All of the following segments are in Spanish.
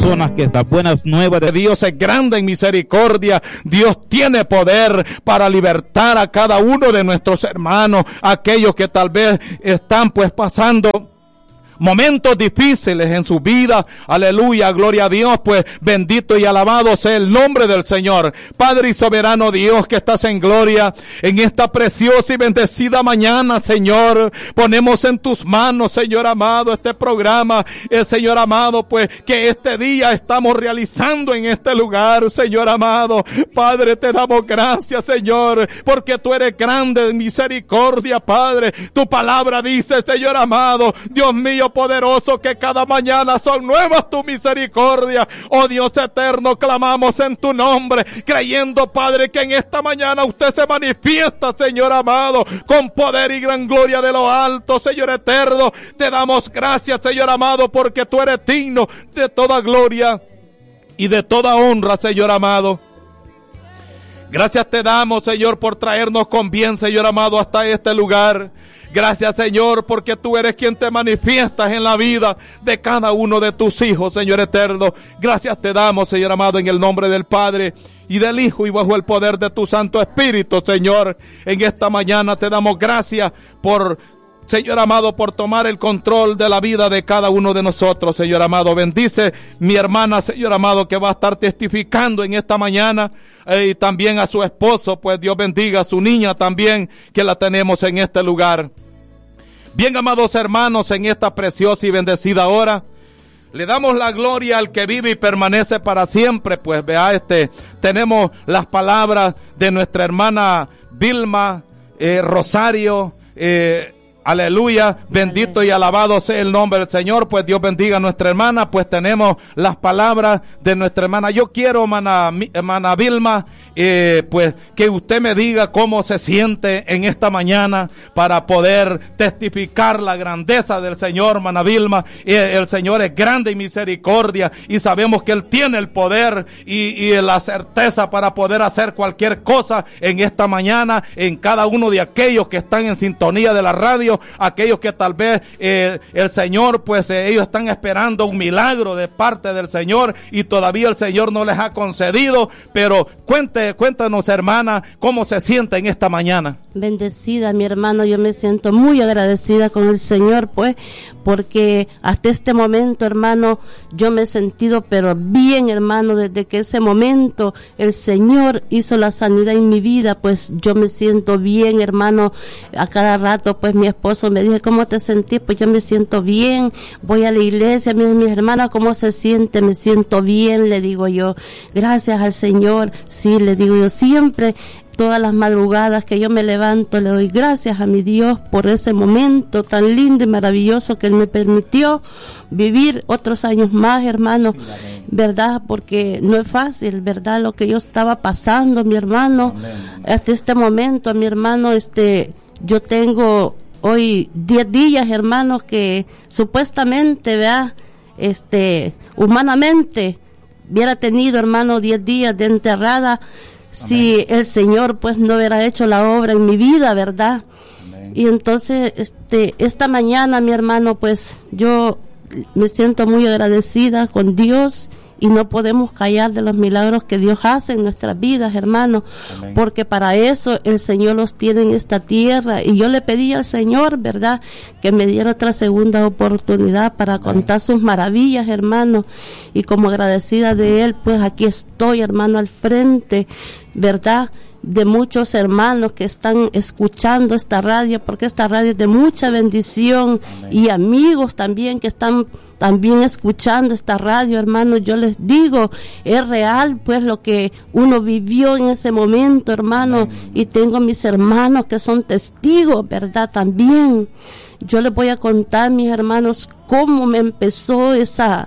personas que estas buenas nuevas de Dios es grande en misericordia. Dios tiene poder para libertar a cada uno de nuestros hermanos, aquellos que tal vez están pues pasando momentos difíciles en su vida. Aleluya, gloria a Dios. Pues bendito y alabado sea el nombre del Señor. Padre y soberano Dios, que estás en gloria en esta preciosa y bendecida mañana, Señor. Ponemos en tus manos, Señor amado, este programa, Señor amado, pues que este día estamos realizando en este lugar, Señor amado. Padre, te damos gracias, Señor, porque tú eres grande en misericordia, Padre. Tu palabra dice, Señor amado, Dios mío poderoso, que cada mañana son nuevas tu misericordia. Oh Dios eterno, clamamos en tu nombre, creyendo, Padre, que en esta mañana usted se manifiesta, Señor amado, con poder y gran gloria de lo alto, Señor eterno. Te damos gracias, Señor amado, porque tú eres digno de toda gloria y de toda honra, Señor amado. Gracias te damos, Señor, por traernos con bien, Señor amado, hasta este lugar. Gracias, Señor, porque tú eres quien te manifiestas en la vida de cada uno de tus hijos, Señor eterno. Gracias te damos, Señor amado, en el nombre del Padre y del Hijo y bajo el poder de tu Santo Espíritu, Señor. En esta mañana te damos gracias por, Señor amado, por tomar el control de la vida de cada uno de nosotros, Señor amado. Bendice mi hermana, Señor amado, que va a estar testificando en esta mañana, y también a su esposo, pues Dios bendiga a su niña también, que la tenemos en este lugar. Bien, amados hermanos, en esta preciosa y bendecida hora, le damos la gloria al que vive y permanece para siempre. Pues vea, tenemos las palabras de nuestra hermana Vilma Rosario. Aleluya, bendito y alabado sea el nombre del Señor. Pues Dios bendiga a nuestra hermana. Pues tenemos las palabras de nuestra hermana. Yo quiero, hermana Vilma, pues que usted me diga cómo se siente en esta mañana para poder testificar la grandeza del Señor, hermana Vilma. El Señor es grande y misericordia, y sabemos que Él tiene el poder y la certeza para poder hacer cualquier cosa en esta mañana en cada uno de aquellos que están en sintonía de la radio. Aquellos que tal vez el Señor, pues ellos están esperando un milagro de parte del Señor y todavía el Señor no les ha concedido. Pero cuéntanos, hermana, cómo se siente en esta mañana. Bendecida, mi hermano, yo me siento muy agradecida con el Señor, pues, porque hasta este momento, hermano, yo me he sentido pero bien, hermano. Desde que ese momento el Señor hizo la sanidad en mi vida, pues yo me siento bien, hermano. A cada rato, pues mi esposo me dice, ¿cómo te sentís? Pues yo me siento bien, voy a la iglesia, mis hermanas, ¿cómo se siente? Me siento bien, le digo yo. Gracias al Señor, sí, le digo yo, siempre. Todas las madrugadas que yo me levanto, le doy gracias a mi Dios por ese momento tan lindo y maravilloso que Él me permitió vivir otros años más, hermano, ¿verdad? Porque no es fácil, ¿verdad? Lo que yo estaba pasando, mi hermano. Amén. Hasta este momento, mi hermano, yo tengo hoy 10 días, hermanos, que supuestamente, ¿verdad? Humanamente, hubiera tenido, hermano, 10 días de enterrada. Amén. Si el Señor pues no hubiera hecho la obra en mi vida, ¿verdad? Amén. Y entonces esta mañana, mi hermano, pues yo me siento muy agradecida con Dios, y no podemos callar de los milagros que Dios hace en nuestras vidas, hermano. Amén. Porque para eso el Señor los tiene en esta tierra, y yo le pedí al Señor, ¿verdad?, que me diera otra segunda oportunidad para Amén. Contar sus maravillas, hermano, y como agradecida de Él, pues aquí estoy, hermano, al frente, ¿verdad?, de muchos hermanos que están escuchando esta radio, porque esta radio es de mucha bendición. Amén. Y amigos también que están también escuchando esta radio, hermano. Yo les digo, es real pues lo que uno vivió en ese momento, hermano. Amén. Y tengo mis hermanos que son testigos, ¿verdad? También yo les voy a contar, mis hermanos, cómo me empezó esa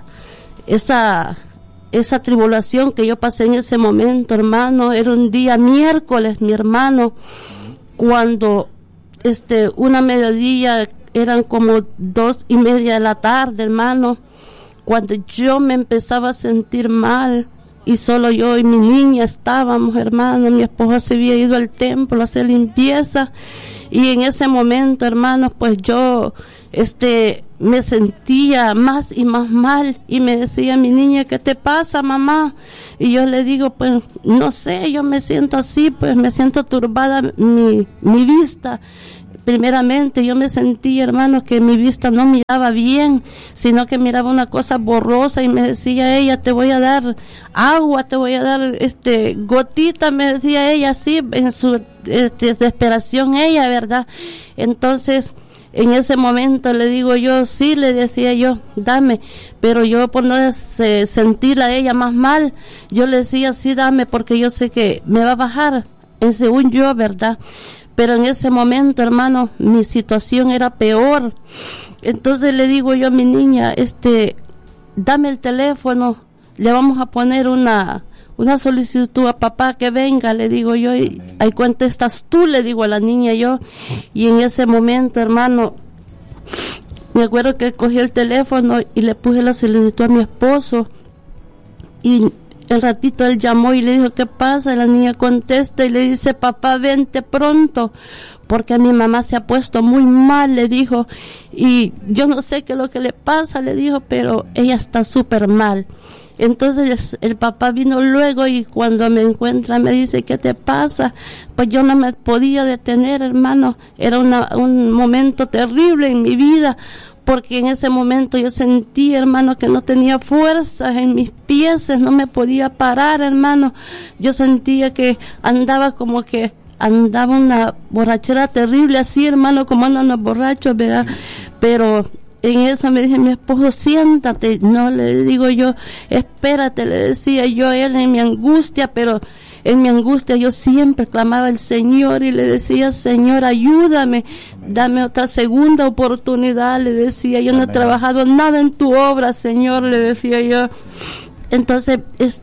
tribulación que yo pasé en ese momento, hermano. Era un día miércoles, mi hermano, cuando una mediodía, eran como 2:30 de la tarde, hermano, cuando yo me empezaba a sentir mal, y solo yo y mi niña estábamos, hermano. Mi esposo se había ido al templo a hacer limpieza, y en ese momento, hermanos, pues yo me sentía más y más mal, y me decía mi niña, ¿qué te pasa, mamá? Y yo le digo, pues no sé, yo me siento así, pues me siento turbada mi vista. Primeramente yo me sentí, hermano, que mi vista no miraba bien, sino que miraba una cosa borrosa, y me decía ella, te voy a dar agua, te voy a dar gotita, me decía ella así, en su desesperación ella, ¿verdad? Entonces, en ese momento le digo yo, sí, le decía yo, dame, pero yo por no sentirla a ella más mal, yo le decía, sí, dame, porque yo sé que me va a bajar, según yo, ¿verdad? Pero en ese momento, hermano, mi situación era peor. Entonces le digo yo a mi niña, dame el teléfono, le vamos a poner una solicitud a papá que venga, le digo yo, y ahí contestas tú, le digo a la niña yo. Y en ese momento, hermano, me acuerdo que cogí el teléfono y le puse la solicitud a mi esposo, y el ratito él llamó y le dijo, ¿qué pasa? Y la niña contesta y le dice, papá, vente pronto, porque a mi mamá se ha puesto muy mal, le dijo, y yo no sé qué es lo que le pasa, le dijo, pero ella está súper mal. Entonces el papá vino luego, y cuando me encuentra me dice, ¿qué te pasa? Pues yo no me podía detener, hermano, era un momento terrible en mi vida, porque en ese momento yo sentí, hermano, que no tenía fuerzas en mis pies, no me podía parar, hermano. Yo sentía que andaba una borrachera terrible, así, hermano, como andan los borrachos, ¿verdad? Pero en eso me dice mi esposo, siéntate. No, le digo yo, espérate, le decía yo a él en mi angustia, pero en mi angustia yo siempre clamaba al Señor y le decía, Señor, ayúdame, dame otra segunda oportunidad, le decía, yo no he trabajado nada en tu obra, Señor, le decía yo. Entonces,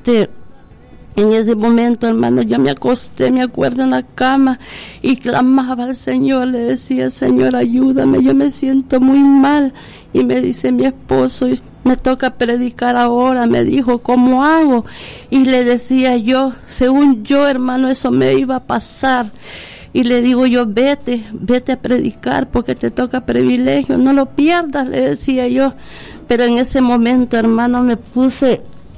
en ese momento, hermano, yo me acosté, me acuerdo, en la cama y clamaba al Señor, le decía, Señor, ayúdame, yo me siento muy mal. Y me dice mi esposo, me toca predicar ahora, me dijo, ¿cómo hago? Y le decía yo, según yo, hermano, eso me iba a pasar. Y le digo yo, vete a predicar, porque te toca privilegio, no lo pierdas, le decía yo. Pero en ese momento, hermano, me puse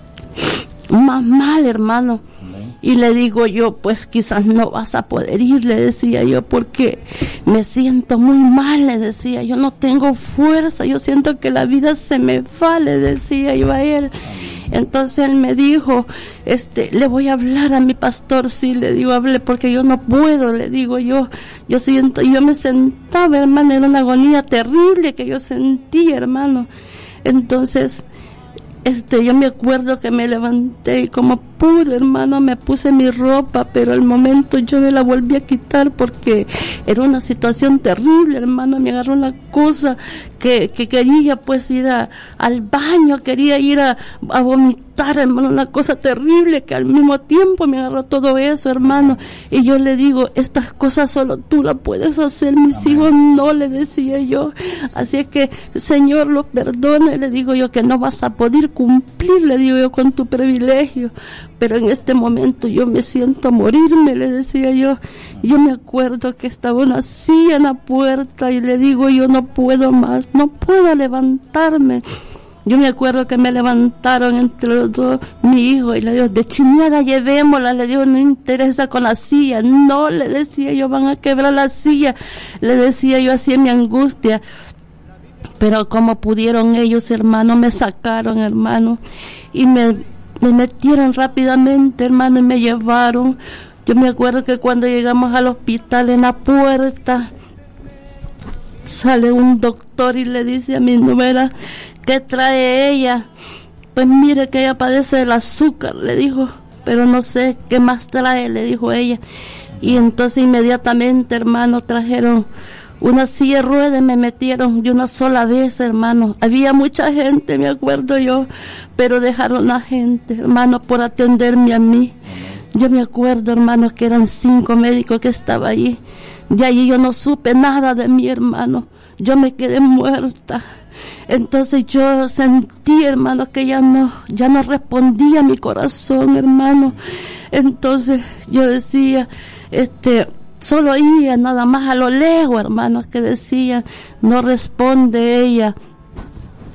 más mal, hermano. Y le digo yo, pues quizás no vas a poder ir, le decía yo, porque me siento muy mal, le decía yo, no tengo fuerza, yo siento que la vida se me va, le decía yo a él. Entonces él me dijo, le voy a hablar a mi pastor, sí, le digo, hable, porque yo no puedo, le digo yo siento, y yo me sentaba, hermano, era una agonía terrible que yo sentí, hermano. Entonces, yo me acuerdo que me levanté y como pude, hermano, me puse mi ropa, pero al momento yo me la volví a quitar porque era una situación terrible, hermano. Me agarró una cosa que quería pues ir al baño, quería ir a vomitar, hermano, una cosa terrible que al mismo tiempo me agarró todo eso, hermano. Y yo le digo, estas cosas solo tú las puedes hacer, mis hijos no, le decía yo. Así es que, Señor, los perdone, le digo yo, que no vas a poder cumplir, le digo yo, con tu privilegio. Pero en este momento yo me siento morirme, le decía yo. Yo me acuerdo que estaba una silla en la puerta y le digo yo, no puedo más, no puedo levantarme. Yo me acuerdo que me levantaron entre los dos mi hijo y le digo, de chineada llevémosla, le digo, no interesa con la silla, no, le decía yo, van a quebrar la silla, le decía yo así en mi angustia. Pero como pudieron ellos, hermano, me sacaron, hermano, y me metieron rápidamente, hermano, y me llevaron. Yo me acuerdo que cuando llegamos al hospital, en la puerta sale un doctor y le dice a mi nuera, ¿qué trae ella? Pues mire que ella padece del azúcar, le dijo, pero no sé qué más trae, le dijo ella. Y entonces inmediatamente, hermano, trajeron una silla de ruedas, me metieron de una sola vez, hermano. Había mucha gente, me acuerdo yo, pero dejaron a gente, hermano, por atenderme a mí. Yo me acuerdo, hermano, que eran 5 médicos que estaban allí. De allí yo no supe nada de mi hermano. Yo me quedé muerta. Entonces yo sentí, hermano, que ya no respondía mi corazón, hermano. Entonces yo decía, solo oía nada más a lo lejos, hermanos, que decía, no responde ella,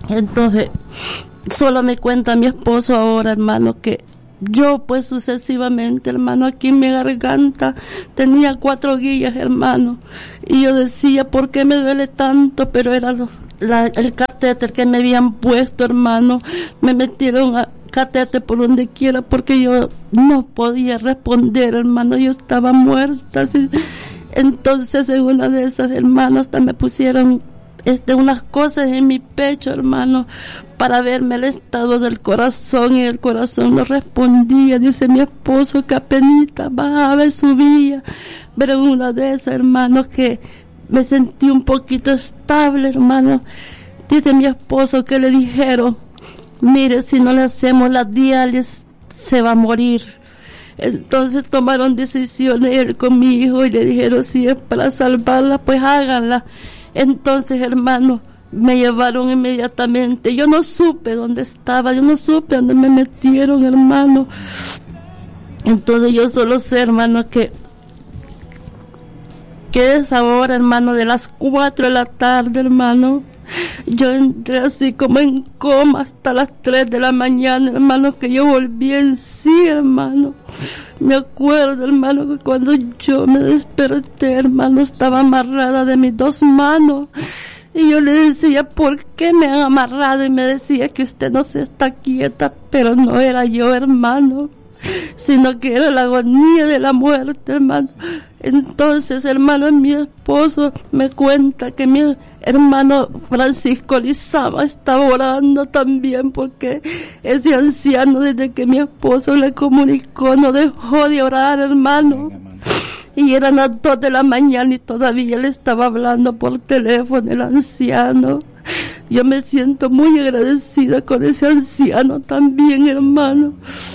Entonces, solo me cuenta mi esposo ahora, hermano, que yo pues sucesivamente, hermano, aquí en mi garganta tenía 4 guillas, hermano, y yo decía, ¿por qué me duele tanto? Pero era el catéter que me habían puesto, hermano. Me metieron a catéter por donde quiera porque yo no podía responder, hermano, yo estaba muerta, ¿sí? Entonces en una de esas, hermanos, hasta me pusieron unas cosas en mi pecho, hermano, para verme el estado del corazón, y el corazón no respondía. Dice mi esposo que apenita bajaba y subía, pero en una de esas, hermano, que me sentí un poquito estable, hermano. Dice mi esposo que le dijeron, mire, si no le hacemos la diálisis se va a morir. Entonces tomaron decisiones él con mi hijo y le dijeron, si es para salvarla, pues háganla. Entonces, hermano, me llevaron inmediatamente. Yo no supe dónde estaba, yo no supe dónde me metieron, hermano. Entonces yo solo sé, hermano, que es ahora, hermano, de las 4 de la tarde, hermano. Yo entré así como en coma hasta las 3 de la mañana, hermano, que yo volví en sí, hermano. Me acuerdo, hermano, que cuando yo me desperté, hermano, estaba amarrada de mis 2 manos. Y yo le decía, ¿por qué me han amarrado? Y me decía que usted no se está quieta, pero no era yo, hermano, sino que era la agonía de la muerte, hermano. Entonces, hermano, mi esposo me cuenta que mi hermano Francisco Lizama estaba orando también, porque ese anciano, desde que mi esposo le comunicó, no dejó de orar, hermano. Y eran las 2 de la mañana y todavía le estaba hablando por teléfono el anciano. Yo me siento muy agradecida con ese anciano también, hermano.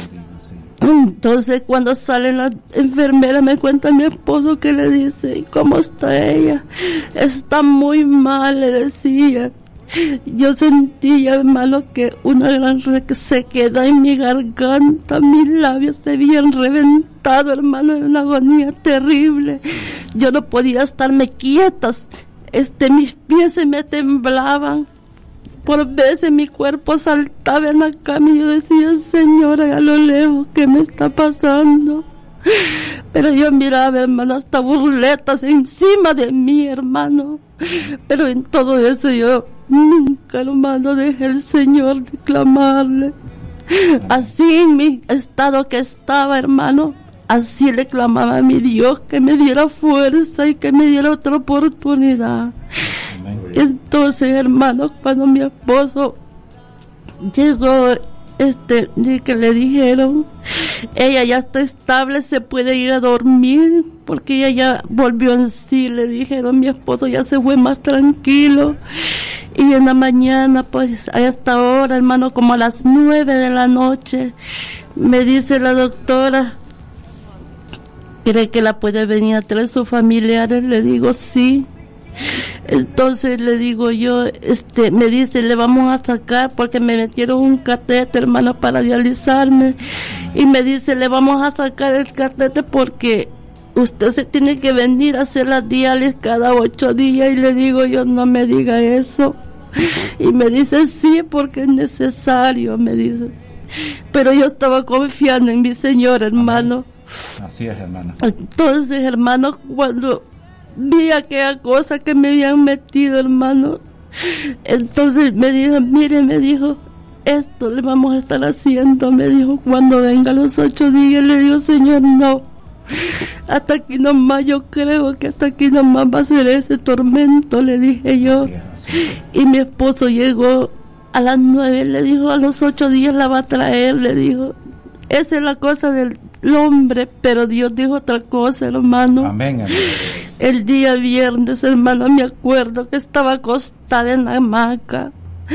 Entonces, cuando sale la enfermera, me cuenta mi esposo que le dice, ¿y cómo está ella? Está muy mal, le decía. Yo sentía, hermano, que una gran sequedad en mi garganta, mis labios se habían reventado, hermano, en una agonía terrible. Yo no podía estarme quietas, mis pies se me temblaban. Por veces mi cuerpo saltaba en la cama y yo decía, Señora, a lo lejos, ¿qué me está pasando? Pero yo miraba, hermano, hasta burletas encima de mí, hermano. Pero en todo eso yo nunca, hermano, dejé al Señor de clamarle. Así en mi estado que estaba, hermano, así le clamaba a mi Dios que me diera fuerza y que me diera otra oportunidad. Entonces, hermano, cuando mi esposo llegó, que le dijeron, ella ya está estable, se puede ir a dormir, porque ella ya volvió en sí, le dijeron, mi esposo ya se fue más tranquilo. Y en la mañana, pues, a esta hora, hermano, como a las 9 de la noche, me dice la doctora, ¿cree que la puede venir a traer sus familiares? Le digo, sí. Entonces le digo yo, me dice, le vamos a sacar, porque me metieron un catéter, hermano, para dializarme, y me dice, le vamos a sacar el catéter porque usted se tiene que venir a hacer la diálisis cada 8 días, y le digo yo, no me diga eso, y me dice, sí, porque es necesario, me dice, pero yo estaba confiando en mi Señor, hermano. Amén. Así es, hermano. Entonces, hermano, cuando vi aquella cosa que me habían metido, hermano, entonces me dijo, mire, me dijo, esto le vamos a estar haciendo, me dijo, cuando venga los 8 días. Le digo, Señor, no, hasta aquí nomás, yo creo que hasta aquí nomás va a ser ese tormento, le dije yo. Así es. Y mi esposo llegó a las 9, le dijo, a los 8 días la va a traer, le dijo. Esa es la cosa del hombre, pero Dios dijo otra cosa, hermano. Amén, amén. El día viernes, hermano, me acuerdo que estaba acostada en la hamaca,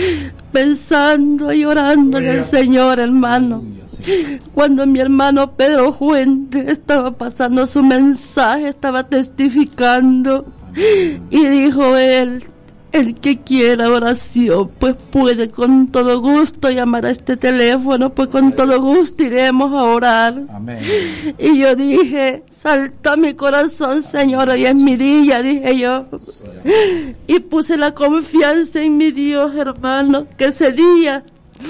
pensando y orándole al Señor, hermano. Cuando mi hermano Pedro Fuente estaba pasando su mensaje, estaba testificando, y dijo él, el que quiera oración, pues puede con todo gusto llamar a este teléfono, pues con todo gusto iremos a orar. Amén. Y yo dije, salta mi corazón, Señor, hoy es mi día, dije yo. Y puse la confianza en mi Dios, hermano, que ese día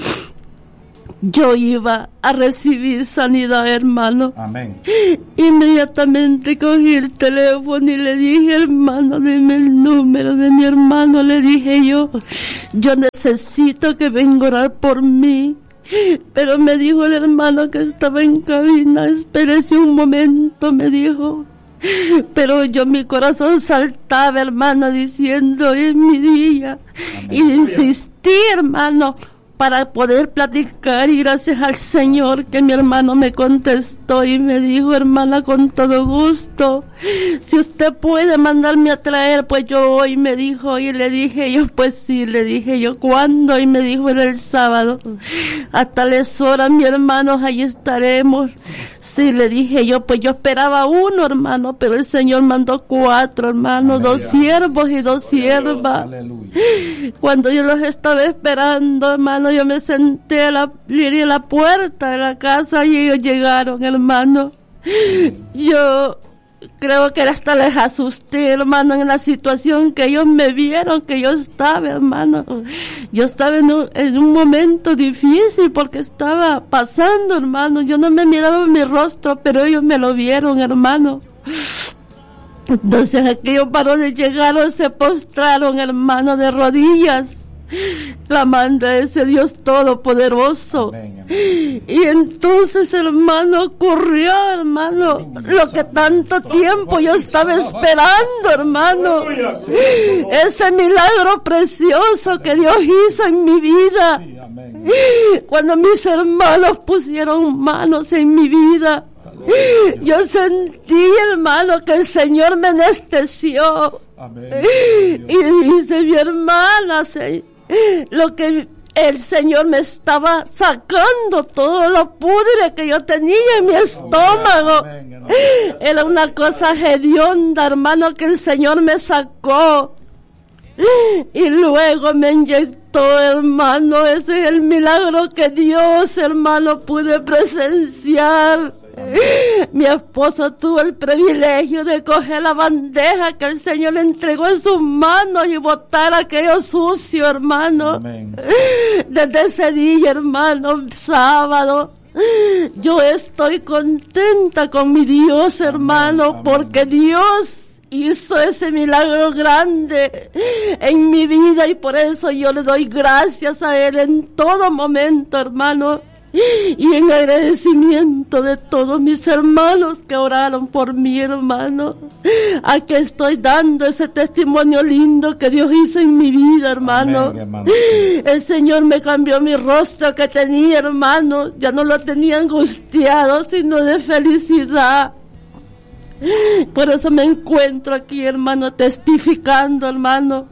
yo iba a recibir sanidad, hermano. Amén. Inmediatamente cogí el teléfono y le dije, hermano, dime el número de mi hermano. Le dije yo necesito que venga a orar por mí. Pero me dijo el hermano que estaba en cabina, espérese un momento, me dijo. Pero yo, mi corazón saltaba, hermano, diciendo, es mi día. Amén. Y insistí, hermano, para poder platicar, y gracias al Señor que mi hermano me contestó y me dijo, hermana, con todo gusto, si usted puede mandarme a traer, pues yo voy, me dijo. Y le dije yo, pues sí, le dije yo, ¿cuándo? Y me dijo, era el sábado, a tales horas, mi hermano, ahí estaremos. Sí, le dije yo, pues yo esperaba uno, hermano, pero el Señor mandó 4, hermano, amén, 2 siervos y 2 siervas. Cuando yo los estaba esperando, hermano, yo me senté a la puerta de la casa y ellos llegaron, hermano. Yo creo que hasta les asusté, hermano, en la situación que ellos me vieron, que yo estaba, hermano. Yo estaba en un momento difícil porque estaba pasando, hermano. Yo no me miraba mi rostro, pero ellos me lo vieron, hermano. Entonces aquellos varones llegaron, se postraron, hermano, de rodillas, clamando a ese Dios todopoderoso. Amén, amén. Y entonces, hermano, ocurrió, hermano, lo que tanto tiempo yo estaba esperando, hermano. Ese milagro precioso que Dios hizo en mi vida. Cuando mis hermanos pusieron manos en mi vida, yo sentí, hermano, que el Señor me anestesió. Amén. Y dice mi hermana, lo que el Señor me estaba sacando, todo lo pudre que yo tenía en mi estómago. Amén. Era una cosa hedionda, hermano, que el Señor me sacó. Y luego me inyectó, hermano. Ese es el milagro que Dios, hermano, pude presenciar. Mi esposo tuvo el privilegio de coger la bandeja que el Señor le entregó en sus manos y botar aquello sucio, hermano. Amén. Desde ese día, hermano, sábado, yo estoy contenta con mi Dios, hermano. Amén. Porque Dios hizo ese milagro grande en mi vida y por eso yo le doy gracias a Él en todo momento, hermano. Y en agradecimiento de todos mis hermanos que oraron por mí, hermano, aquí estoy dando ese testimonio lindo que Dios hizo en mi vida, hermano. Amén, hermano. El Señor me cambió mi rostro que tenía, hermano, ya no lo tenía angustiado, sino de felicidad. Por eso me encuentro aquí, hermano, testificando, hermano.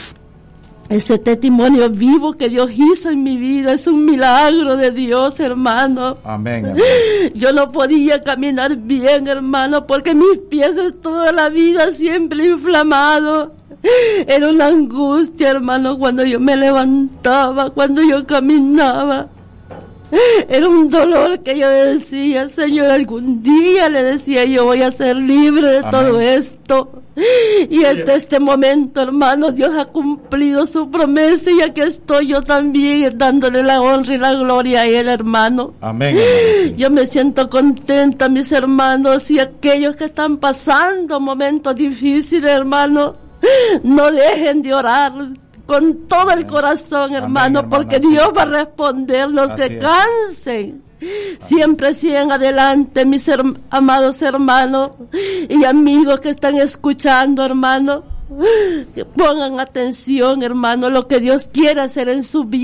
Ese testimonio vivo que Dios hizo en mi vida es un milagro de Dios, hermano. Amén, amén. Yo no podía caminar bien, hermano, porque mis pies toda la vida siempre inflamados. Era una angustia, hermano, cuando yo me levantaba, cuando yo caminaba. Era un dolor que yo decía, Señor, algún día, le decía, yo voy a ser libre de todo esto. Y en este momento, hermano, Dios ha cumplido su promesa y aquí estoy yo también dándole la honra y la gloria a Él, hermano. Amén, hermano. Yo me siento contenta, mis hermanos, y aquellos que están pasando momentos difíciles, hermano, no dejen de orar con todo el corazón, hermano. Amén, porque Dios va a responder, no se cansen. Siempre sigan adelante, mis amados hermanos y amigos que están escuchando, hermano. Que pongan atención, hermano, lo que Dios quiere hacer en su vida.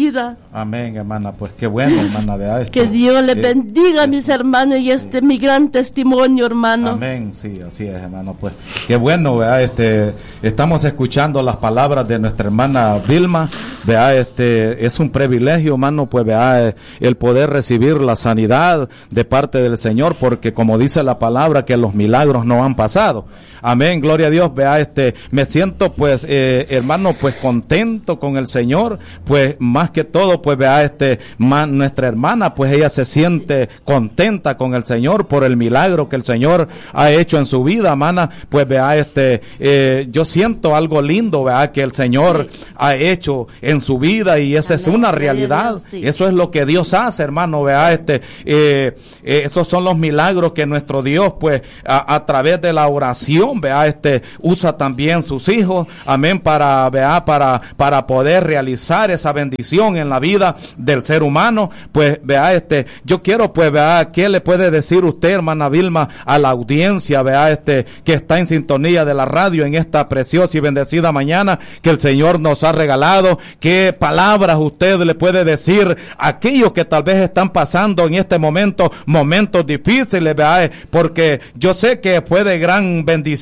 Amén, hermana, pues qué bueno, hermana, vea esto. Que Dios les bendiga a mis hermanos y mi gran testimonio, hermano. Amén, sí, así es, hermano, pues qué bueno, vea, estamos escuchando las palabras de nuestra hermana Vilma, vea, es un privilegio, hermano, pues vea, el poder recibir la sanidad de parte del Señor, porque como dice la palabra, que los milagros no han pasado. Amén, gloria a Dios, vea, me siento, pues, hermano, pues contento con el Señor, pues más que todo, pues vea, nuestra hermana, pues ella se siente contenta con el Señor por el milagro que el Señor ha hecho en su vida, hermana, pues vea, yo siento algo lindo, vea, que el Señor ha hecho en su vida, y esa es una realidad, eso es lo que Dios hace, hermano, vea, esos son los milagros que nuestro Dios, pues, a través de la oración, vea, usa también sus hijos, amén, para poder realizar esa bendición en la vida del ser humano. Pues vea, yo quiero, pues vea, ¿qué le puede decir usted, hermana Vilma, a la audiencia, vea, que está en sintonía de la radio en esta preciosa y bendecida mañana que el Señor nos ha regalado? ¿Qué palabras usted le puede decir a aquellos que tal vez están pasando en este momento momentos difíciles, vea, porque yo sé que fue de gran bendición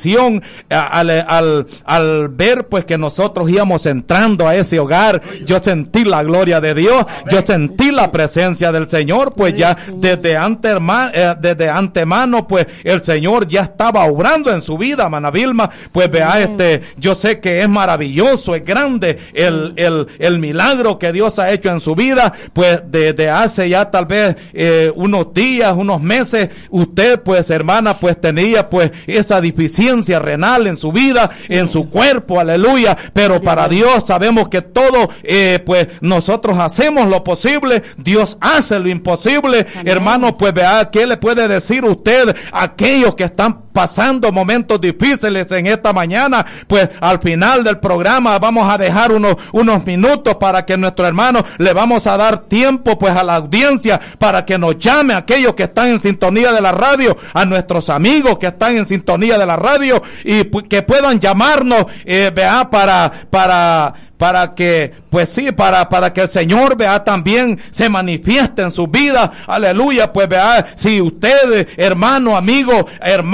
al ver, pues, que nosotros íbamos entrando a ese hogar? Yo sentí la gloria de Dios, yo sentí la presencia del Señor, pues ya desde antemano, pues el Señor ya estaba obrando en su vida, hermana Vilma, pues vea, yo sé que es maravilloso, es grande el milagro que Dios ha hecho en su vida, pues desde hace ya tal vez unos días, unos meses, usted, pues, hermana, pues tenía, pues, esa deficiencia renal en su vida, en su cuerpo, aleluya, pero para Dios sabemos que todo, pues nosotros hacemos lo posible, Dios hace lo imposible. Amén. Hermano, pues vea, ¿qué le puede decir usted a aquellos que están pasando momentos difíciles en esta mañana? Pues al final del programa vamos a dejar unos minutos para que nuestro hermano, le vamos a dar tiempo, pues, a la audiencia para que nos llame a aquellos que están en sintonía de la radio, a nuestros amigos que están en sintonía de la radio, y que puedan llamarnos, vea, para que, pues sí, para que el Señor, vea, también se manifieste en su vida, aleluya. Pues vea, si usted, hermano, amigo,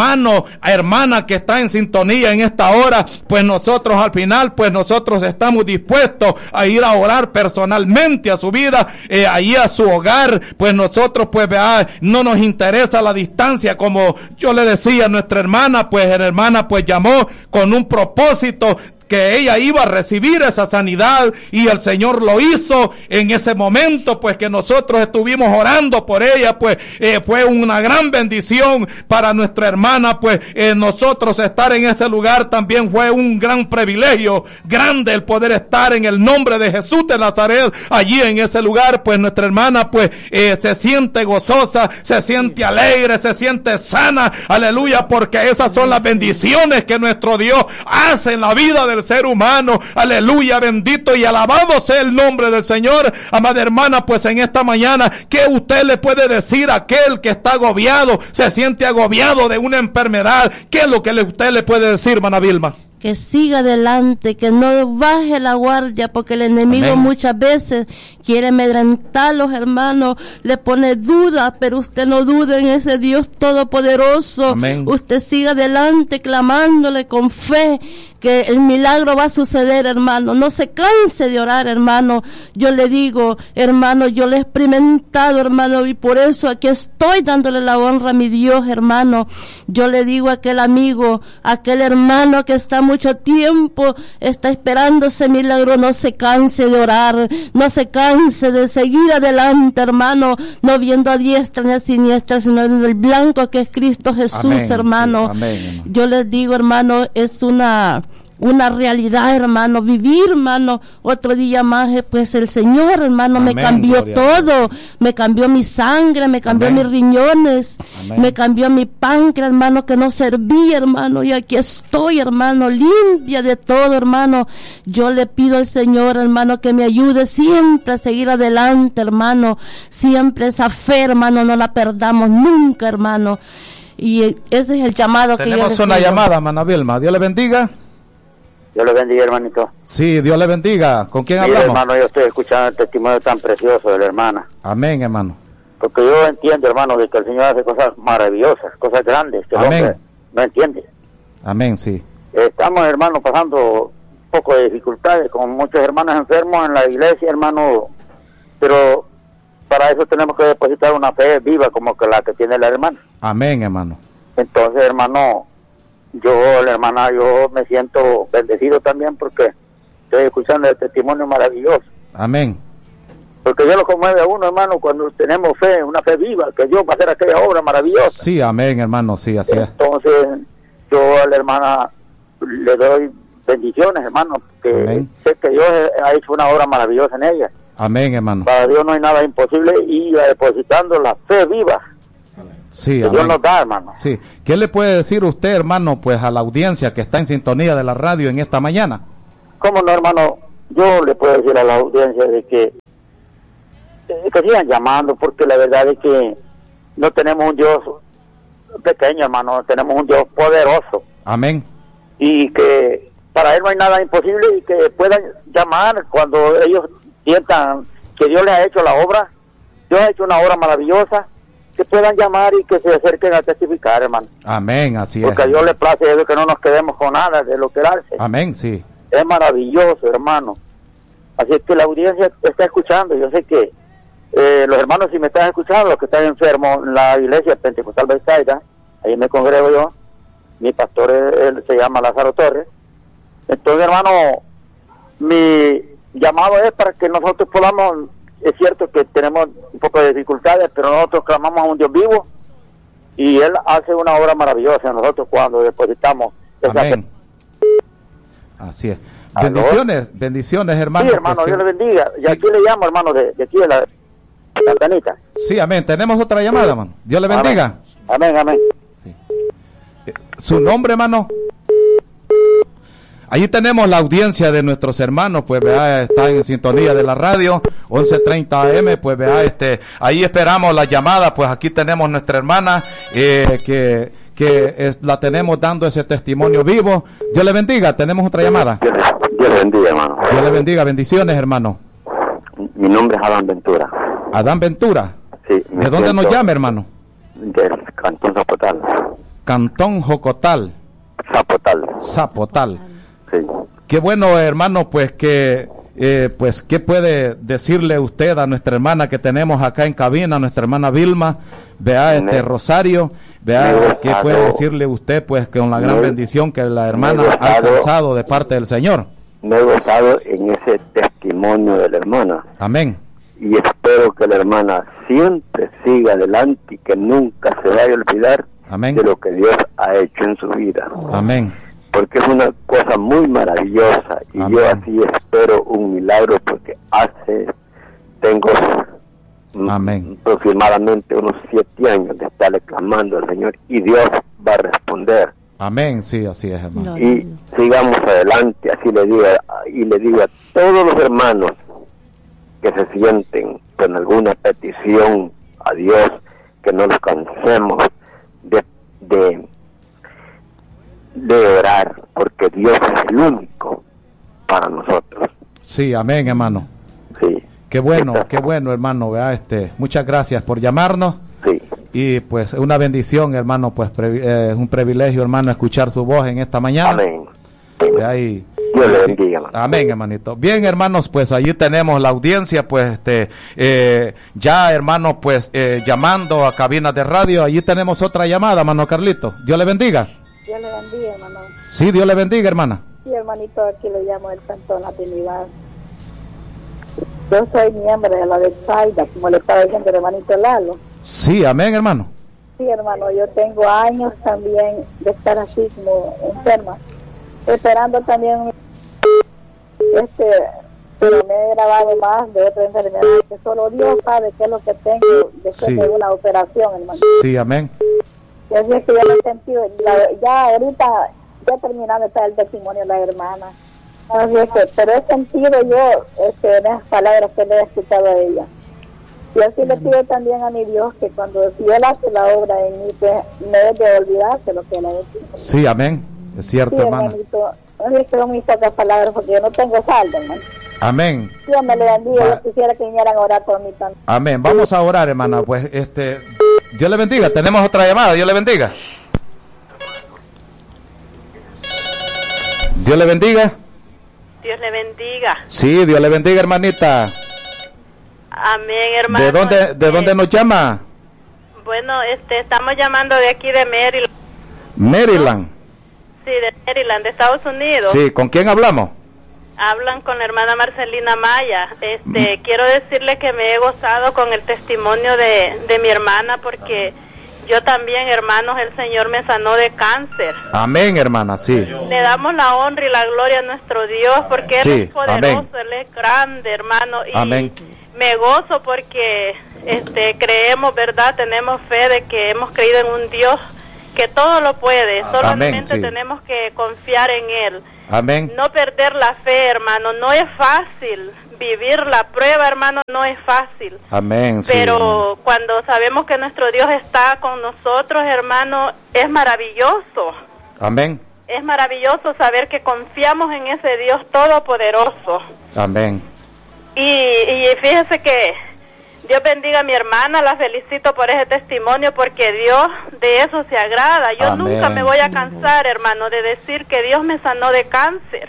hermana que está en sintonía en esta hora, pues nosotros al final, pues nosotros estamos dispuestos a ir a orar personalmente a su vida, ahí a su hogar. Pues nosotros, pues vea, no nos interesa la distancia, como yo le decía a nuestra hermana, pues llamó con un propósito, que ella iba a recibir esa sanidad, y el Señor lo hizo en ese momento, pues que nosotros estuvimos orando por ella, pues fue una gran bendición para nuestra hermana, pues nosotros estar en ese lugar también fue un gran privilegio, grande el poder estar en el nombre de Jesús de Nazaret, allí en ese lugar. Pues nuestra hermana, pues se siente gozosa, se siente alegre, se siente sana, aleluya, porque esas son las bendiciones que nuestro Dios hace en la vida del ser humano, aleluya, bendito y alabado sea el nombre del Señor. Amada hermana, pues en esta mañana, ¿qué usted le puede decir a aquel que está agobiado, se siente agobiado de una enfermedad? ¿Qué es lo que usted le puede decir, hermana Vilma? Que siga adelante, que no baje la guardia, porque el enemigo, amén, muchas veces quiere amedrentarlos, hermanos, le pone duda, pero usted no dude en ese Dios todopoderoso. Amén. Usted siga adelante clamándole con fe, que el milagro va a suceder, hermano. No se canse de orar, hermano. Yo le digo, hermano, yo lo he experimentado, hermano, y por eso aquí estoy dándole la honra a mi Dios, hermano. Yo le digo a aquel amigo, a aquel hermano que está mucho tiempo, está esperando ese milagro, no se canse de orar, no se canse de seguir adelante, hermano, no viendo a diestra ni a siniestra, sino en el blanco que es Cristo Jesús, amén, hermano. Sí, amén. Yo les digo, hermano, es una realidad, hermano, vivir, hermano, otro día más, pues el Señor, hermano, amén, me cambió todo, me cambió mi sangre, me cambió, amén, mis riñones, amén, me cambió mi páncreas, hermano, que no servía, hermano, y aquí estoy, hermano, limpia de todo, hermano. Yo le pido al Señor, hermano, que me ayude siempre a seguir adelante, hermano, siempre esa fe, hermano, no la perdamos nunca, hermano, y ese es el llamado que yo les digo. Tenemos una llamada, hermana Vilma, Dios le bendiga. Dios le bendiga, hermanito. Sí, Dios le bendiga. ¿Con quién Mire, hablamos? hermano, yo estoy escuchando el testimonio tan precioso de la hermana. Amén, hermano. Porque yo entiendo, hermano, de que el Señor hace cosas maravillosas, cosas grandes, que el Amén. hombre no entiende. Amén, sí. Estamos, hermano, pasando un poco de dificultades con muchos hermanos enfermos en la iglesia, hermano, pero para eso tenemos que depositar una fe viva como que la que tiene la hermana. Amén, hermano. Entonces, hermano, la hermana, yo me siento bendecido también porque estoy escuchando el testimonio maravilloso. Amén. Porque Dios lo conmueve a uno, hermano, cuando tenemos fe, una fe viva, que Dios va a hacer aquella obra maravillosa. Sí, amén, hermano, sí, así es. Entonces, yo a la hermana le doy bendiciones, hermano, que Amén. sé que Dios ha hecho una obra maravillosa en ella. Amén, hermano. Para Dios no hay nada imposible y depositando la fe viva Sí, que Dios amén. nos da, hermano. Sí. ¿Qué le puede decir usted, hermano, pues a la audiencia que está en sintonía de la radio en esta mañana? ¿Cómo no, hermano? Yo le puedo decir a la audiencia de que sigan llamando, porque la verdad es que no tenemos un Dios pequeño, hermano, tenemos un Dios poderoso Amén. y que para Él no hay nada imposible y que puedan llamar cuando ellos sientan que Dios les ha hecho la obra. Dios ha hecho una obra maravillosa, que puedan llamar y que se acerquen a testificar, hermano. Amén, así es. Porque a Dios le place eso, que no nos quedemos con nada de lo que Él hace. Amén, sí. Es maravilloso, hermano. Así es que la audiencia está escuchando. Yo sé que los hermanos, si me están escuchando, los que están enfermos en la iglesia Pentecostal Bethsaida, ahí me congrego yo. Mi pastor él se llama Lázaro Torres. Entonces, hermano, mi llamado es para que nosotros podamos, es cierto que tenemos un poco de dificultades, pero nosotros clamamos a un Dios vivo y Él hace una obra maravillosa en nosotros cuando depositamos esa fe. Amén. Así es. Bendiciones, bendiciones, hermano. Sí, hermano, pues, Dios le bendiga. Y sí. aquí le llamo, hermano, de aquí de la Santanita. Sí, amén. Tenemos otra llamada, hermano. Dios le bendiga. Amén, amén. Su nombre, hermano. Allí tenemos la audiencia de nuestros hermanos, pues vea, están en sintonía de la radio, 11:30 AM, pues vea, ahí esperamos la llamada, pues aquí tenemos nuestra hermana, la tenemos dando ese testimonio vivo. Dios le bendiga, tenemos otra llamada. Dios le bendiga, hermano. Dios le bendiga, bendiciones, hermano. Mi nombre es Adán Ventura. Adán Ventura. Sí. ¿De dónde nos llama, hermano? Del Cantón Zapotal. Cantón Jocotal. Zapotal. Sí. Qué bueno, hermano, pues ¿qué puede decirle usted a nuestra hermana que tenemos acá en cabina, nuestra hermana Vilma, vea Rosario, vea qué puede decirle usted, pues con la gran bendición que la hermana ha alcanzado de parte del Señor? Me he gozado en ese testimonio de la hermana. Amén. Y espero que la hermana siempre siga adelante y que nunca se vaya a olvidar Amén. de lo que Dios ha hecho en su vida. Amén. Porque es una cosa muy maravillosa y Amén. yo así espero un milagro porque tengo Amén. aproximadamente unos 7 años de estarle clamando al Señor y Dios va a responder. Amén, sí, así es, hermano. Y sigamos adelante, así le digo a todos los hermanos que se sienten con alguna petición a Dios, que no nos cansemos de orar, porque Dios es el único para nosotros. Sí, amén, hermano. Sí. Qué bueno, hermano, vea, muchas gracias por llamarnos. Sí. Y pues una bendición, hermano, pues es un privilegio, hermano, escuchar su voz en esta mañana. Amén. Vea, y Dios le bendiga, hermano. Amén, hermanito. Bien, hermanos, pues allí tenemos la audiencia, pues ya, hermanos, pues llamando a cabinas de radio. Allí tenemos otra llamada, hermano Carlito. Dios le bendiga. Dios le bendiga, hermano. Sí, Dios le bendiga, hermana. Sí, hermanito, aquí le llamo el Cantón La Trinidad. Yo soy miembro de la Bethsaida, como le estaba diciendo el hermanito Lalo. Sí, amén, hermano. Sí, hermano, yo tengo años también de estar así como enferma, esperando también, pero me he grabado más de otra enfermedad, que solo Dios sabe qué es lo que tengo después de una operación, hermano. Sí, amén. Y así es que ya lo he sentido, ya ahorita, ya terminando está el testimonio de la hermana. Así es que, pero he sentido yo en esas palabras que le he escuchado a ella. Y así le pido también a mi Dios que si Él hace la obra en mí, pues no es de olvidarse lo que Él ha hecho. Sí, amén. Es cierto, sí, hermano. Hermanito, Así es que son mis pocas palabras porque yo no tengo saldo, hermano. Amén. Dios me le bendiga. Yo quisiera que vinieran a orar por mí también. Amén. Vamos a orar, hermana. Pues Dios le bendiga. Tenemos otra llamada. Dios le bendiga. Dios le bendiga. Dios le bendiga. Sí, Dios le bendiga, hermanita. Amén, hermano. ¿De dónde nos llama? Bueno, estamos llamando de aquí de Maryland. Maryland. Sí, de Maryland, de Estados Unidos. Sí, ¿con quién hablamos? Hablan con la hermana Marcelina Maya. Quiero decirle que me he gozado con el testimonio de mi hermana porque yo también, hermanos, el Señor me sanó de cáncer. Amén, hermana, sí. Le damos la honra y la gloria a nuestro Dios porque Él es poderoso, amén. Él es grande, hermano. Y amén. Me gozo porque creemos, ¿verdad? Tenemos fe de que hemos creído en un Dios que todo lo puede. Solamente tenemos que confiar en Él. Amén. No perder la fe, hermano. No es fácil vivir la prueba, hermano, no es fácil. Amén. Pero cuando sabemos que nuestro Dios está con nosotros, hermano, es maravilloso. Amén. Es maravilloso saber que confiamos en ese Dios todopoderoso. Amén. Y fíjese que Dios bendiga a mi hermana, la felicito por ese testimonio porque Dios de eso se agrada. Yo amén. Nunca me voy a cansar, hermano, de decir que Dios me sanó de cáncer.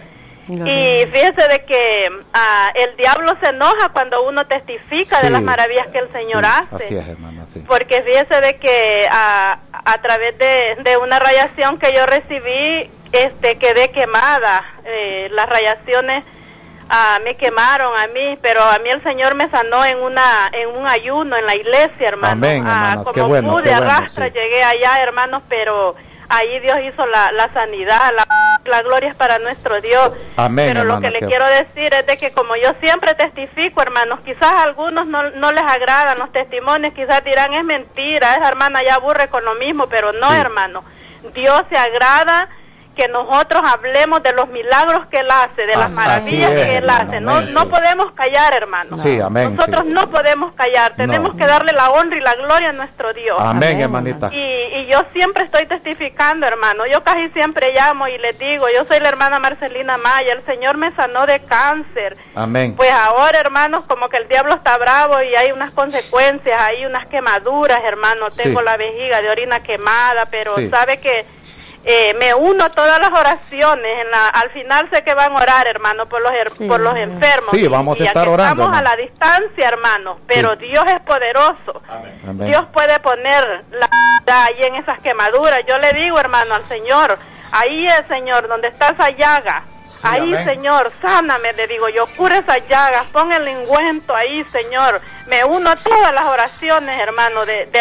Y fíjese de que el diablo se enoja cuando uno testifica de las maravillas que el Señor hace. Así es, hermana, sí. Porque fíjese de que a través de una radiación que yo recibí, quedé quemada. Las radiaciones me quemaron a mí, pero a mí el Señor me sanó en un ayuno en la iglesia, hermano. Amén, hermanas, como qué bueno, pude, qué bueno, arrastra, llegué allá, hermanos, pero ahí Dios hizo la sanidad, la gloria es para nuestro Dios. Amén, pero hermana, lo que le quiero decir es de que como yo siempre testifico, hermanos, quizás a algunos no les agradan los testimonios, quizás dirán es mentira, esa hermana ya aburre con lo mismo, pero no, hermano, Dios se agrada que nosotros hablemos de los milagros que Él hace, de las maravillas que Él hace. No podemos callar, hermano. Sí, amén. Nosotros no podemos callar, tenemos que darle la honra y la gloria a nuestro Dios. Amén, hermanita. Y yo siempre estoy testificando, hermano. Yo casi siempre llamo y les digo, yo soy la hermana Marcelina Maya, el Señor me sanó de cáncer. Amén. Pues ahora, hermanos, como que el diablo está bravo y hay unas consecuencias, hay unas quemaduras, hermano. Tengo la vejiga de orina quemada, pero sabe que me uno a todas las oraciones. Al final sé que van a orar, hermano, por los enfermos. Sí, vamos a estar orando. Estamos a la distancia, hermano, pero Dios es poderoso. Amén. Dios puede poner la ahí en esas quemaduras. Yo le digo, hermano, al Señor, ahí es, Señor, donde está esa llaga. Ahí, amén. Señor, sáname, le digo yo, cura esas llagas, pon el ungüento ahí, Señor. Me uno a todas las oraciones, hermano,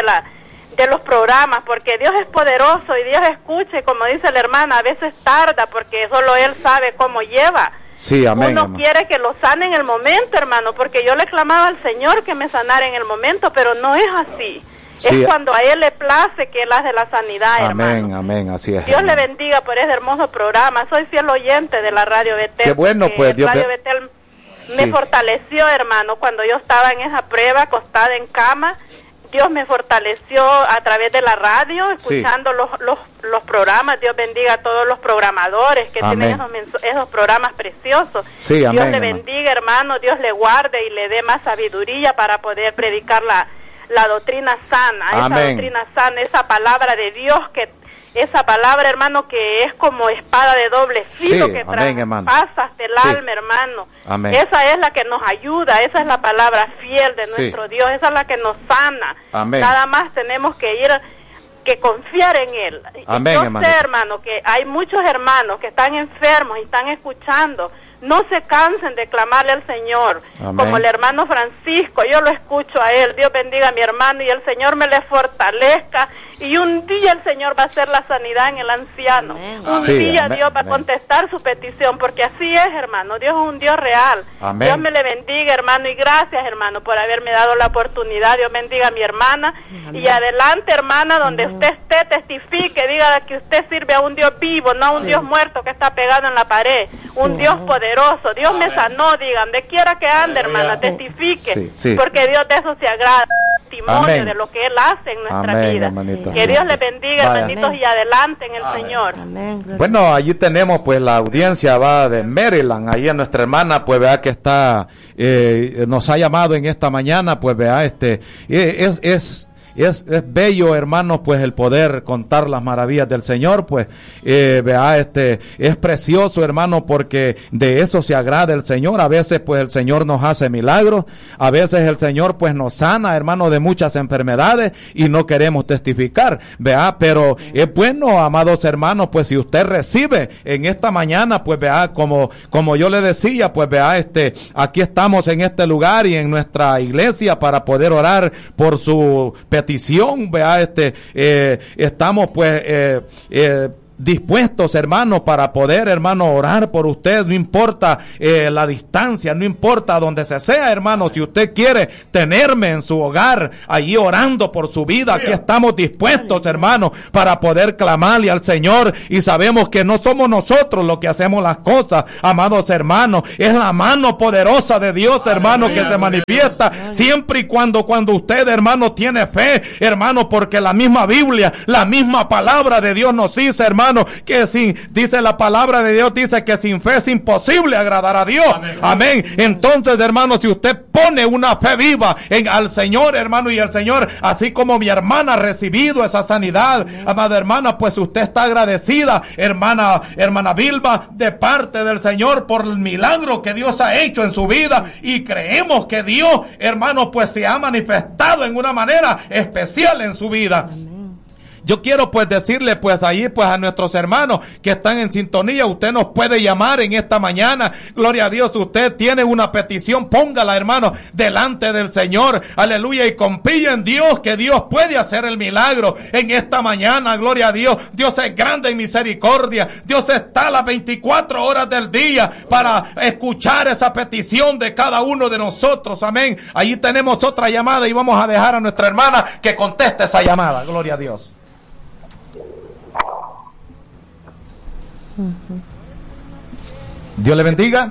de los programas, porque Dios es poderoso y Dios escucha, y como dice la hermana, a veces tarda, porque solo Él sabe cómo lleva. Sí, amén. Uno hermano. quiere que lo sane en el momento, hermano, porque yo le clamaba al Señor que me sanara en el momento, pero no es así. Sí. Es cuando a Él le place que Él hace la sanidad, amén, hermano. Amén, así es. Dios hermano. le bendiga por ese hermoso programa. Soy fiel oyente de la Radio Betel. Qué bueno, pues Dios Radio Betel me fortaleció, hermano, cuando yo estaba en esa prueba, acostada en cama. Dios me fortaleció a través de la radio, escuchando los programas. Dios bendiga a todos los programadores que tienen esos programas preciosos. Sí, Dios amén, le bendiga, hermano. Dios le guarde y le dé más sabiduría para poder predicar la doctrina sana. Esa doctrina sana, esa palabra de Dios, esa palabra, hermano, que es como espada de doble filo, que traspasa hasta el alma, hermano. Amén. Esa es la que nos ayuda, esa es la palabra fiel de nuestro Dios, esa es la que nos sana. Amén. Nada más tenemos que confiar en Él. Amén, yo hermano. sé, hermano, que hay muchos hermanos que están enfermos y están escuchando. No se cansen de clamarle al Señor. Amén. Como el hermano Francisco, yo lo escucho a él. Dios bendiga a mi hermano y el Señor me le fortalezca. Y un día el Señor va a hacer la sanidad en el anciano. Amén. Un día Dios va a contestar su petición, porque así es, hermano. Dios es un Dios real. Amén. Dios me le bendiga, hermano, y gracias, hermano, por haberme dado la oportunidad. Dios bendiga a mi hermana. Amén. Y adelante, hermana, donde usted esté, testifique, diga que usted sirve a un Dios vivo, no a un Dios muerto que está pegado en la pared. Un Dios poderoso. poderoso. Dios me sanó, diga, donde quiera que ande, hermana, testifique, Sí, sí. porque Dios de eso se agrada, testimonio Amén. de lo que Él hace en nuestra Amén, vida. hermanita, Que sí, Dios sí. le bendiga, Vaya. hermanitos, y adelante en el Señor. Amén. Gloria. Bueno, allí tenemos pues la audiencia va de Maryland, ahí a nuestra hermana pues vea que está, nos ha llamado en esta mañana, pues vea es bello, hermanos, pues el poder contar las maravillas del Señor, pues vea es precioso, hermano, porque de eso se agrada el Señor. A veces pues el Señor nos hace milagros, a veces el Señor pues nos sana, hermano, de muchas enfermedades y no queremos testificar, vea, pero es bueno, amados hermanos, pues si usted recibe en esta mañana, pues vea, como yo le decía, pues vea, aquí estamos en este lugar y en nuestra iglesia para poder orar por su petición, vea, estamos pues dispuestos, hermanos, para poder, hermano, orar por usted. No importa la distancia, no importa donde se sea, hermano. Si usted quiere tenerme en su hogar, allí orando por su vida, aquí estamos dispuestos, hermano, para poder clamarle al Señor. Y sabemos que no somos nosotros los que hacemos las cosas, amados hermanos. Es la mano poderosa de Dios, hermano, que se manifiesta siempre y cuando usted, hermano, tiene fe, hermano, porque la misma Biblia, la misma palabra de Dios nos dice, hermano, que dice la palabra de Dios, dice que sin fe es imposible agradar a Dios. Amén. Entonces, hermano, si usted pone una fe viva al Señor, hermano, y el Señor, así como mi hermana ha recibido esa sanidad, amada hermana, pues usted está agradecida, hermana Vilma, de parte del Señor por el milagro que Dios ha hecho en su vida, y creemos que Dios, hermano, pues se ha manifestado en una manera especial en su vida. Yo quiero pues decirle pues ahí pues a nuestros hermanos que están en sintonía, usted nos puede llamar en esta mañana, gloria a Dios, usted tiene una petición, póngala, hermano, delante del Señor, aleluya, y confíe en Dios, que Dios puede hacer el milagro en esta mañana, gloria a Dios. Dios es grande en misericordia, Dios está a las 24 horas del día para escuchar esa petición de cada uno de nosotros, amén. Allí tenemos otra llamada y vamos a dejar a nuestra hermana que conteste esa llamada, gloria a Dios. Dios le bendiga.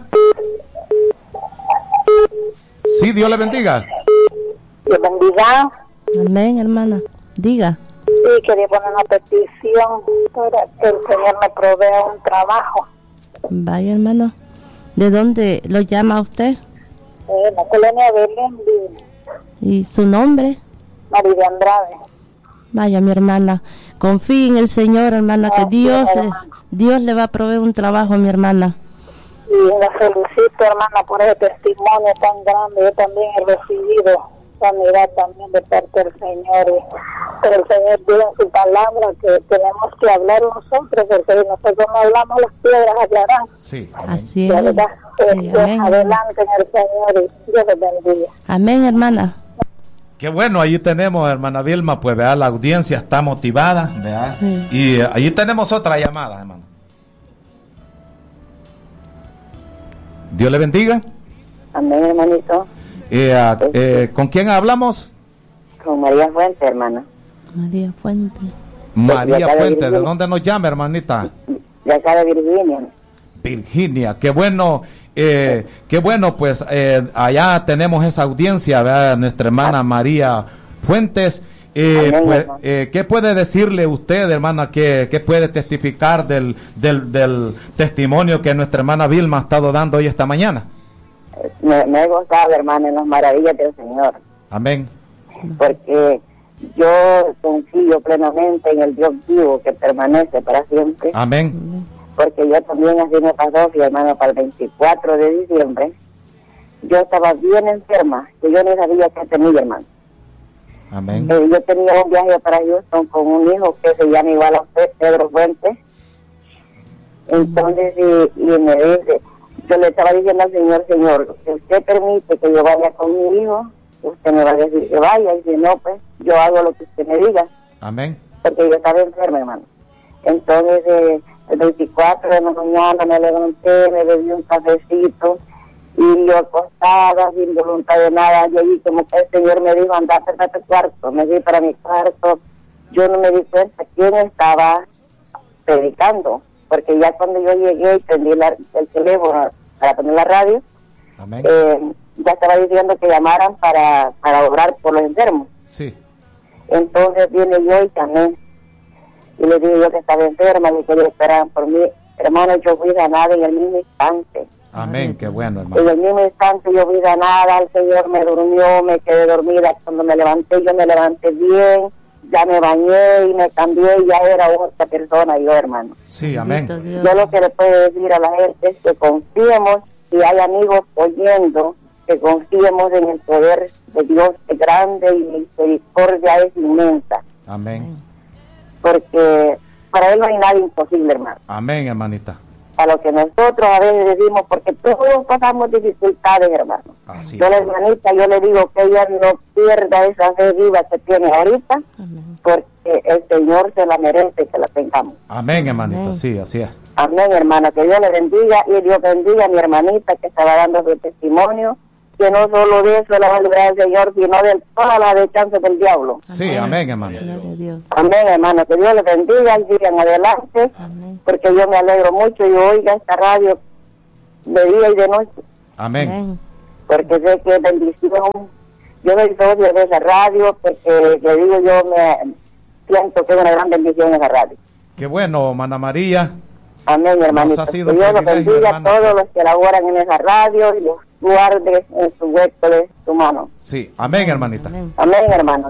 Sí, Dios le bendiga. Dios bendiga. Amén, hermana. Diga. Sí, quería poner una petición para que el Señor me provea un trabajo. Vaya, hermano. ¿De dónde lo llama usted? En la colonia Belén, ¿Y su nombre? María de Andrade. Vaya, mi hermana. Confíe en el Señor, hermana, que Dios le va a proveer un trabajo, mi hermana. Y la felicito, hermana, por ese testimonio tan grande. Yo también he recibido sanidad también de parte del Señor. Pero el Señor dice en su palabra que tenemos que hablar nosotros, porque si nosotros no hablamos, las piedras hablarán. Sí. Así es. ¿Verdad? Sí, amén. Adelante en el Señor y Dios les bendiga. Amén, hermana. Qué bueno, allí tenemos, hermana Vilma, pues vea, la audiencia está motivada, vea, Sí. y allí tenemos otra llamada, hermano. Dios le bendiga. Amén, hermanito. ¿Con quién hablamos? Con María Fuente, hermana. María Fuente. María acá de Fuente, ¿de Virginia. dónde nos llama, hermanita? De acá de Virginia. Virginia, qué bueno, pues allá tenemos esa audiencia, ¿verdad? Nuestra hermana María Fuentes. Amén, Pues, hermano. ¿qué puede decirle usted, hermana? ¿Qué puede testificar del testimonio que nuestra hermana Vilma ha estado dando hoy esta mañana? Me he gozado, hermano, en las maravillas del Señor. Amén. Porque yo confío plenamente en el Dios vivo que permanece para siempre. Amén. Porque yo también así me pasó, mi hermano, para el 24 de diciembre. Yo estaba bien enferma, que yo no sabía qué tenía, hermano. Amén. Yo tenía un viaje para Houston con un hijo que se llama igual a Pedro Fuentes. Entonces, y me dice, yo le estaba diciendo al Señor, si usted permite que yo vaya con mi hijo, usted me va a decir que vaya, y si no, pues yo hago lo que usted me diga. Amén. Porque yo estaba enferma, hermano. Entonces, el 24 de la mañana me levanté, me bebí un cafecito, y yo acostada, sin voluntad de nada, yo vi como que el Señor me dijo, andate para tu cuarto. Me fui para mi cuarto, yo no me di cuenta quién estaba predicando, porque ya cuando yo llegué y prendí el teléfono para poner la radio, Amén. ya estaba diciendo que llamaran para orar por los enfermos. Sí. Entonces viene yo y también, y le digo yo que estaba enferma, y que esperaban por mí. Hermano, yo fui sanada en el mismo instante. Amén, qué bueno, En hermano. el mismo instante yo fui sanada, el Señor me durmió, me quedé dormida. Cuando me levanté, yo me levanté bien, ya me bañé y me cambié y ya era otra persona yo, hermano. Sí, amén. Bendito Dios. Yo lo que le puedo decir a la gente es que confiemos, si hay amigos oyendo, que confiemos en el poder de Dios, que grande y misericordia es inmensa, Amén. porque para Él no hay nada imposible, hermano. Amén, hermanita. A lo que nosotros a veces decimos, porque todos pasamos dificultades, hermano. Así Yo, la hermanita, yo le digo que ella no pierda esa fe viva que tiene ahorita, Amén. porque el Señor se la merece que la tengamos. Amén, hermanita. Amén. Sí, así es. Amén, hermano, que Dios le bendiga y Dios bendiga a mi hermanita que estaba dando su testimonio, que no solo de eso la va a librar el Señor, sino de todas las descansos del diablo. Sí, amén, hermano. Gloria a Dios. Amén, hermano, que Dios le bendiga y sigan adelante, Amén. porque yo me alegro mucho y oiga esta radio de día y de noche, Amén. Amén. porque sé que es bendición. Yo soy socio de esa radio, porque le digo yo me siento que es una gran bendición esa radio. Qué bueno, hermana María. Amén, hermanito. ha Que sido Dios un los privilegio, bendiga a hermano. todos los que laboran en esa radio y los guarde en su hueco de su mano. Sí, amén, hermanita. Amén. Amén, hermano.